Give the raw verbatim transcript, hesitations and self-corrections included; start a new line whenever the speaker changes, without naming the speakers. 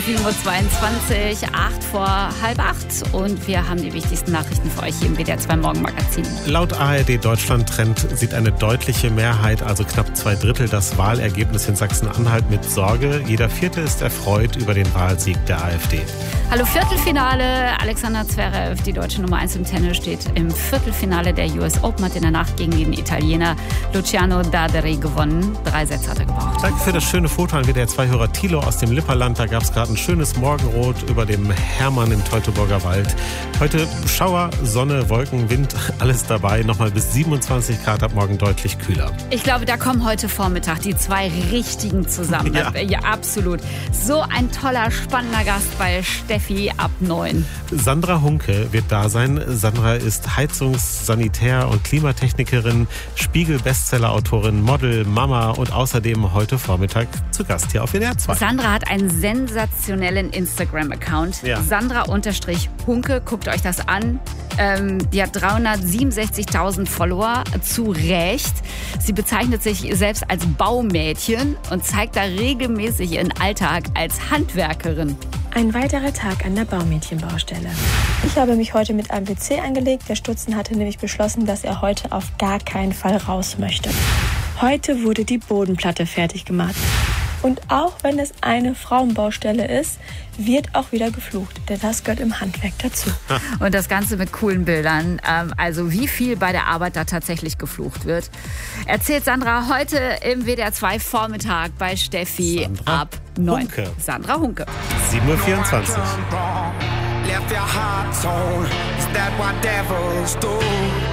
sieben Uhr zweiundzwanzig, acht vor halb acht und wir haben die wichtigsten Nachrichten für euch hier im W D R zwei Morgenmagazin.
Laut A R D Deutschland-Trend sieht eine deutliche Mehrheit, also knapp zwei Drittel, das Wahlergebnis in Sachsen-Anhalt mit Sorge. Jeder Vierte ist erfreut über den Wahlsieg der AfD.
Hallo, Viertelfinale. Alexander Zverev, die deutsche Nummer eins im Tennis, steht im Viertelfinale der U S Open, hat in der Nacht gegen den Italiener Luciano Daderi gewonnen. Drei Sätze hat er gebraucht.
Danke für das schöne Foto an W D R zwei-Hörer Thilo aus dem Lipperland. Da gab es gerade ein schönes Morgenrot über dem Hermann im Teutoburger Wald. Heute Schauer, Sonne, Wolken, Wind, alles dabei. Nochmal bis siebenundzwanzig Grad, ab morgen deutlich kühler.
Ich glaube, da kommen heute Vormittag die zwei Richtigen zusammen.
Ja.
Ja, absolut. So ein toller, spannender Gast bei Steffi ab neun.
Sandra Hunke wird da sein. Sandra ist Heizungs-, Sanitär- und Klimatechnikerin, Spiegel-Bestseller-Autorin, Model, Mama und außerdem heute Vormittag zu Gast hier auf W D R zwei.
Sandra hat einen sensationellen Instagram-Account.
Ja.
Sandra-Hunke, guckt euch das an. Ähm, die hat dreihundertsiebenundsechzigtausend Follower, zu Recht. Sie bezeichnet sich selbst als Baumädchen und zeigt da regelmäßig ihren Alltag als Handwerkerin.
Ein weiterer Tag an der Baumädchenbaustelle. Ich habe mich heute mit einem P C angelegt. Der Stutzen hatte nämlich beschlossen, dass er heute auf gar keinen Fall raus möchte. Heute wurde die Bodenplatte fertig gemacht. Und auch wenn es eine Frauenbaustelle ist, wird auch wieder geflucht. Denn das gehört im Handwerk dazu.
Und das Ganze mit coolen Bildern. Also wie viel bei der Arbeit da tatsächlich geflucht wird, erzählt Sandra heute im W D R zwei Vormittag bei Steffi
Sandra
ab neun.
Hunke.
Sandra Hunke.
sieben Uhr vierundzwanzig.
Left your heart torn. Is that what devils do?